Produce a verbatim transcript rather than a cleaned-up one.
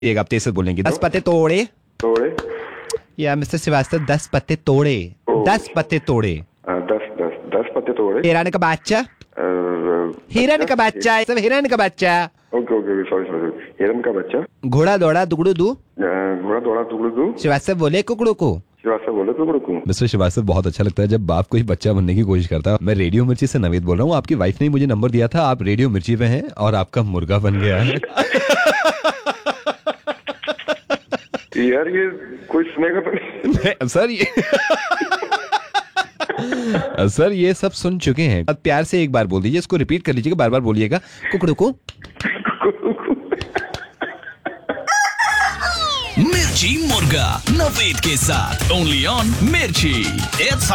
एक आप तेज से बोलेंगे। दस पत्ते तोड़े। तोड़े। या मिस्टर श्रीवास्तव दस पत्ते तोड़े। ओ। दस पत्ते तोड़े। आ, दस दस दस पत्ते तोड़े। हिरण का बच्चा। आ, हिरण का बच्चा है सब, हिरण का बच्चा। Okay okay sorry sorry. हिरण का बच्चा। घोड़ा दौड़ा दुगड़ू दू। घोड़ा दौड़ा टुकड़ू दू। श्रीवास्तव बोले कुकड़ू को। श्रीवास्तव बोले टुकड़ू को। मिस्टर श्रीवास्तव बहुत अच्छा लगता है जब बाप कोई बच्चा बनने की कोशिश करता है। मैं रेडियो मिर्ची से नवेद बोल रहा हूँ। आपकी वाइफ ने मुझे नंबर दिया था, आप रेडियो मिर्ची पे हैं और आपका मुर्गा बन गया है। यार ये कोई सुनेगा तो नहीं। सर ये सर ये सब सुन चुके हैं। अब प्यार से एक बार बोल दीजिए, इसको रिपीट कर लीजिएगा, बार बार बोलिएगा। कुकड़ू को। मिर्ची मुर्गा नवेद के साथ ओनली ऑन मिर्ची। इट्स